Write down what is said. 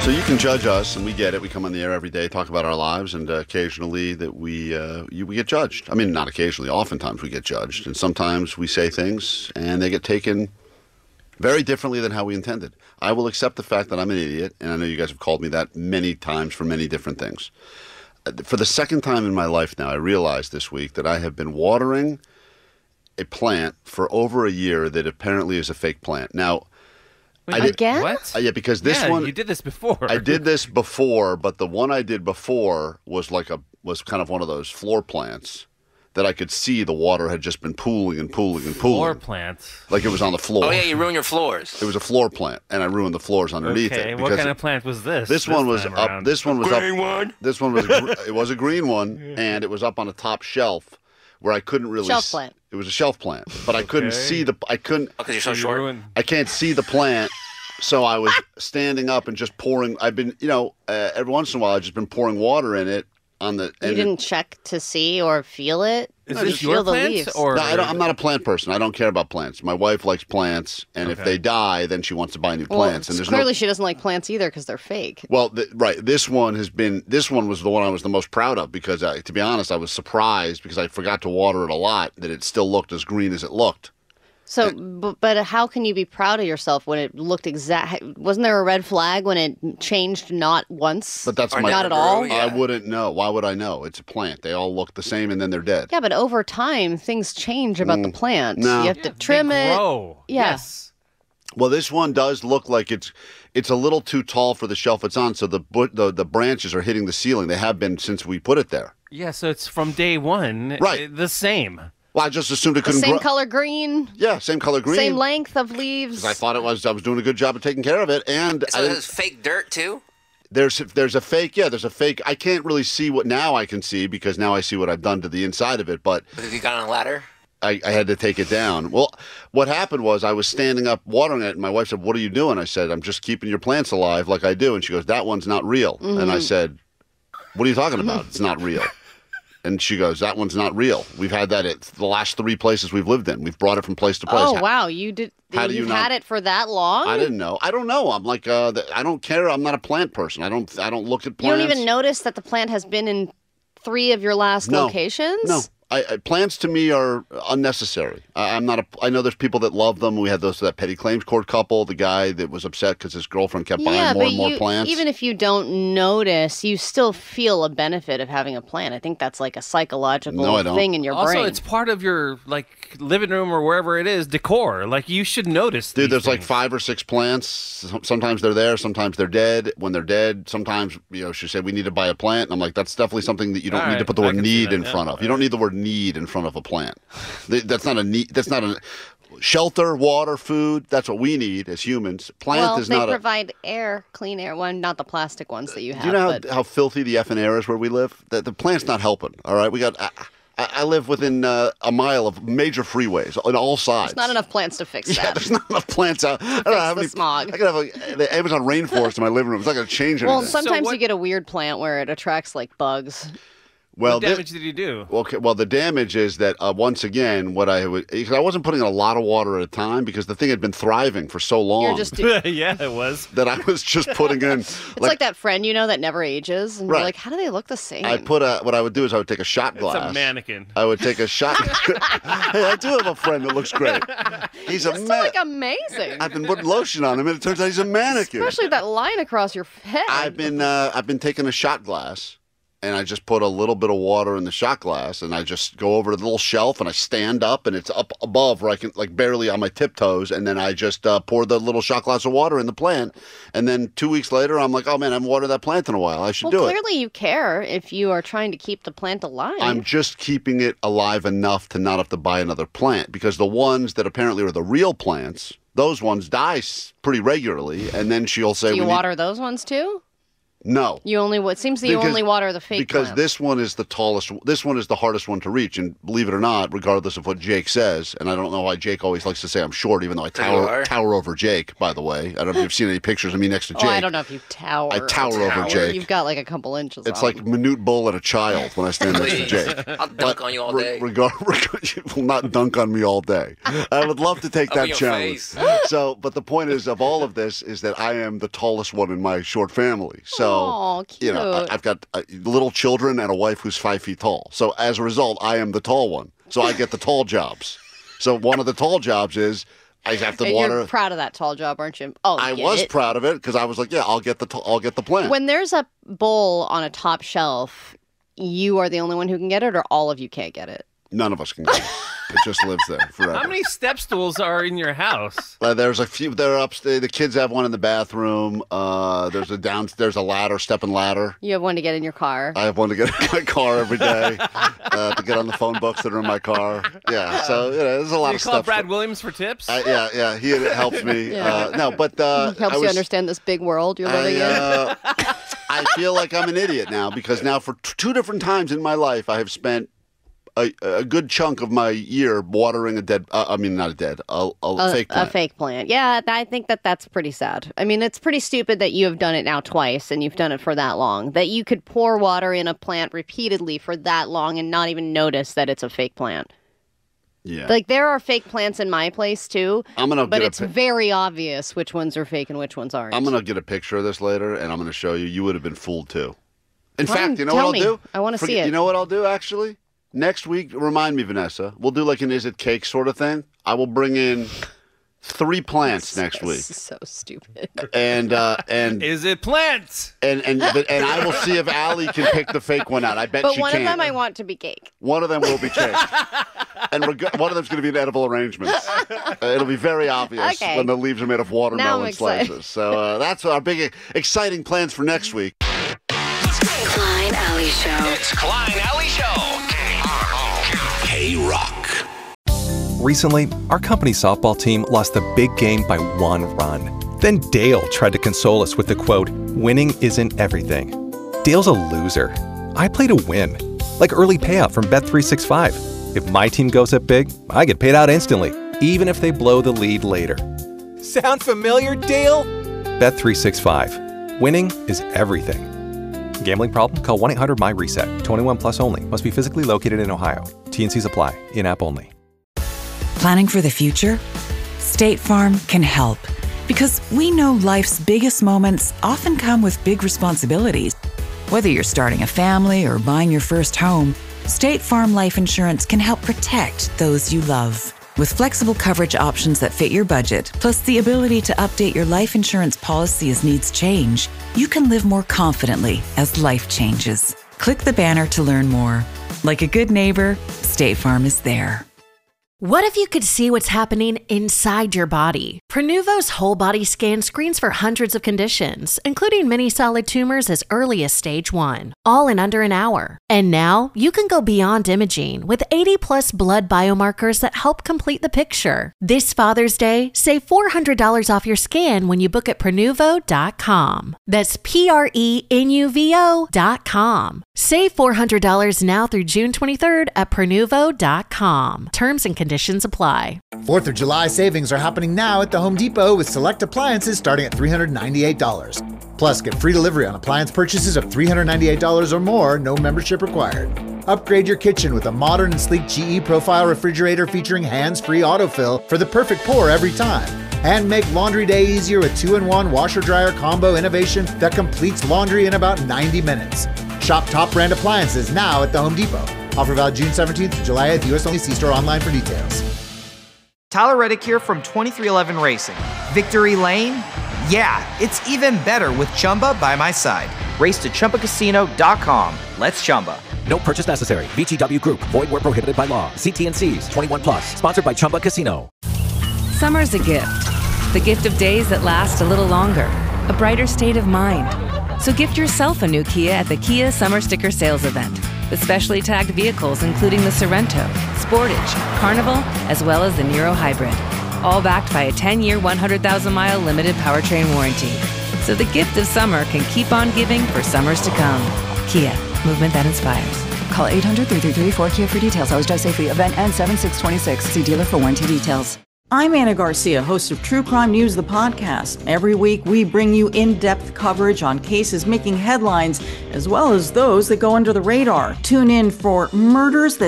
So you can judge us, and we get it. We come on the air every day, talk about our lives, and occasionally that we get judged. I mean, not occasionally. Oftentimes we get judged, and sometimes we say things, and they get taken very differently than how we intended. I will accept the fact that I'm an idiot, and I know you guys have called me that many times for many different things. For the second time in my life now, I realized this week that I have been watering a plant for over a year that apparently is a fake plant. Now, Again? What? yeah, because this one you did this before. I did this before, but the one I did before was kind of one of those floor plants that I could see the water had just been pooling and pooling and pooling. Floor plants. Like it was on the floor. Oh, yeah, you ruin your floors. It was a floor plant, and I ruined the floors underneath Okay, it. what kind of plant was this? This one was time up. around? This one was Green up. one? This one was. It was a green one, and it was up on a top shelf where I couldn't really. Shelf plant. It was a shelf plant, but I couldn't Okay. see the. I couldn't. Because you're so You short. ruined- I can't see the plant, so I was standing up and just pouring. I've been, every once in a while, I've just been pouring water in it on the. You and didn't check to see or feel it? Is You this feel your the plant leaves. or? No, I'm not a plant person. I don't care about plants. My wife likes plants, and if Okay. they die, then she wants to buy new Well, plants. And there's clearly no. she doesn't like plants either because they're fake. Well, right. This one was the one I was the most proud of because, to be honest, I was surprised because I forgot to water it a lot that it still looked as green as it looked. So, but how can you be proud of yourself when it looked exact? Wasn't there a red flag when it changed not once? But that's Or my. not at all? Yeah. I wouldn't know. Why would I know? It's a plant. They all look the same, and then they're dead. Yeah, but over time things change about the plant. no. You have to trim they it. grow. Yeah. Yes. Well, this one does look like it's a little too tall for the shelf it's on. So the branches are hitting the ceiling. They have been since we put it there. Yeah, so it's from day one. Right. The same. Well, I just assumed it The couldn't same grow. color green, Yeah, same color green. same length of leaves. 'Cause I thought I was doing a good job of taking care of it, and So there's fake dirt, too? there's a fake. Yeah, there's a fake. I can't really see what now I can see because now I see what I've done to the inside of it, but. Have you got on a ladder? I had to take it down. Well, what happened was I was standing up watering it, and my wife said, "What are you doing?" I said, "I'm just keeping your plants alive like I do." And she goes, "That one's not real." And I said, "What are you talking about? It's not real." And she goes, "That one's not real. We've had that at the last 3 places we've lived in. We've brought it from place to place." Oh wow, you did. How do you You've not- had it for that long? I didn't know. I don't know. I'm like, I don't care. I'm not a plant person. I don't look at You plants. don't even notice that the plant has been in 3 of your last No. locations? No. Plants to me are unnecessary. I'm not. I know there's people that love them. We had that petty claims court couple. The guy that was upset because his girlfriend kept buying Yeah, more but and more plants. even if you don't notice, you still feel a benefit of having a plant. I think that's like a psychological No, I don't. thing in your Also, brain. it's part of your living room or wherever it is decor. Like you should notice. Dude, these there's like things. 5 or 6 plants. Sometimes they're there. Sometimes they're dead. When they're dead, sometimes she said we need to buy a plant. And I'm like, that's definitely something that you don't All need to right, put the I word can see need that, in yeah. front of. You don't need the word need in front of a plant. That's not a need. That's not a shelter, water, food. That's what we need as humans. Plant well, is they not a. provide air, clean air. Well, not the plastic ones that you have. Do you know but how filthy the effing air is where we live? The plant's not helping. All right, we got. I live within a mile of major freeways on all sides. there's not enough plants to fix Yeah, that. there's not enough plants out. I don't know how the many. smog. I could have the Amazon rainforest in my living room. It's not going to change anything. Well, sometimes what- you get a weird plant where it attracts like bugs. Well, What damage did you do? Okay. Well, the damage is that once again, because I wasn't putting in a lot of water at a time because the thing had been thriving for so long You're just. Yeah, it was. that I was just putting in. It's like that friend that never ages, and Right. you're like, how do they look the same? What I would do is I would take a shot It's glass. a mannequin. I would take a shot. Hey, I do have a friend that looks great. He's a Still man. like amazing. I've been putting lotion on him, and it turns out he's a mannequin. Especially that line across your head. I've been taking a shot glass, and I just put a little bit of water in the shot glass, and I just go over to the little shelf, and I stand up, and it's up above where I can barely on my tiptoes, and then I just pour the little shot glass of water in the plant, and then 2 weeks later, I'm like, oh man, I haven't watered that plant in a while. I should do it. Clearly you care if you are trying to keep the plant alive. I'm just keeping it alive enough to not have to buy another plant because the ones that apparently are the real plants, those ones die pretty regularly, and then she'll say, Do you we need- water those ones too? No. You only what seems that you only water the fake because plants. this one is the tallest. This one is the hardest one to reach, and believe it or not, regardless of what Jake says, and I don't know why Jake always likes to say I'm short, even though I tower over Jake. By the way, I don't know if you've seen any pictures of me next to Jake. I don't know if you tower. I tower over Jake. You've got like a couple inches. It's like Manute Bull and a child when I stand next to Jake. I'll dunk on you all day. You will not dunk on me all day. I would love to take that challenge. So, but the point is of all of this is that I am the tallest one in my short family. So. Aw, cute. You know, I've got little children and a wife who's 5 feet tall. So as a result, I am the tall one. So I get the tall jobs. So one of the tall jobs is I have to water. You're proud of that tall job, aren't you? Oh, I was proud of it because I was like, yeah, I'll get the plant. When there's a bowl on a top shelf, you are the only one who can get it, or all of you can't get it? None of us can get it. It just lives there forever. How many step stools are in your house? There's a few. They're upstairs. The kids have one in the bathroom. There's a ladder, step and ladder. You have one to get in your car. I have one to get in my car every day. To get on the phone books that are in my car. Yeah. So there's a lot of stuff. You call Brad Williams for tips? Yeah. He helps me. Yeah. No, but He helps you understand this big world you're living in. I feel like I'm an idiot now because now for two different times in my life I have spent a good chunk of my year watering a fake plant. A fake plant. Yeah, I think that's pretty sad. I mean, it's pretty stupid that you have done it now twice and you've done it for that long. That you could pour water in a plant repeatedly for that long and not even notice that it's a fake plant. Yeah. Like, there are fake plants in my place, too. But it's very obvious which ones are fake and which ones aren't. I'm going to get a picture of this later, and I'm going to show you. You would have been fooled, too. In fact, you know what I'll do? I want to see it. You know what I'll do, actually? Next week, remind me, Vanessa. We'll do like an Is It Cake sort of thing. I will bring in 3 plants next week. This is so stupid. And Is it plants? And I will see if Allie can pick the fake one out. I bet she can. But one of them I want to be cake. One of them will be cake. And one of them's going to be an edible arrangement. It'll be very obvious when the leaves are made of watermelon slices. So that's our big, exciting plans for next week. Klein Alley Show. It's Klein Alley Show. K-Rock. Recently, our company softball team lost the big game by 1 run. Then Dale tried to console us with the quote, "Winning isn't everything." Dale's a loser. I play to win. Like early payout from Bet365. If my team goes up big, I get paid out instantly, even if they blow the lead later. Sound familiar, Dale? Bet365. Winning is everything. Gambling problem? Call 1-800-MY-RESET. 21 plus only. Must be physically located in Ohio. T&Cs apply. In-app only. Planning for the future? State Farm can help. Because we know life's biggest moments often come with big responsibilities. Whether you're starting a family or buying your first home, State Farm Life Insurance can help protect those you love. With flexible coverage options that fit your budget, plus the ability to update your life insurance policy as needs change, you can live more confidently as life changes. Click the banner to learn more. Like a good neighbor, State Farm is there. What if you could see what's happening inside your body? Prenuvo's whole body scan screens for hundreds of conditions, including many solid tumors as early as stage 1, all in under an hour. And now you can go beyond imaging with 80 plus blood biomarkers that help complete the picture. This Father's Day, save $400 off your scan when you book at Prenuvo.com. That's Prenuvo.com. Save $400 now through June 23rd at Prenuvo.com. Terms and conditions apply. 4th of July savings are happening now at the Home Depot with select appliances starting at $398. Plus, get free delivery on appliance purchases of $398 or more, no membership required. Upgrade your kitchen with a modern and sleek GE Profile refrigerator featuring hands-free autofill for the perfect pour every time. And make laundry day easier with 2-in-1 washer-dryer combo innovation that completes laundry in about 90 minutes. Shop top brand appliances now at the Home Depot. Offer valid June 17th to July 8th. US only. See store online for details. Tyler Reddick here from 2311 Racing. Victory Lane? Yeah, it's even better with Chumba by my side. Race to ChumbaCasino.com. Let's Chumba. No purchase necessary. VGW Group. Void where prohibited by law. See T&Cs. 21 plus. Sponsored by Chumba Casino. Summer's a gift. The gift of days that last a little longer. A brighter state of mind. So gift yourself a new Kia at the Kia Summer Sticker Sales Event. With specially tagged vehicles including the Sorrento, Sportage, Carnival, as well as the Niro Hybrid. All backed by a 10-year, 100,000-mile limited powertrain warranty. so the gift of summer can keep on giving for summers to come. Kia, movement that inspires. Call 800-333-4KIA for details. Always drive safely. Event ends 7/6/26. See dealer for warranty details. I'm Anna Garcia, host of True Crime News, the podcast. Every week, we bring you in-depth coverage on cases making headlines, as well as those that go under the radar. Tune in for Murders That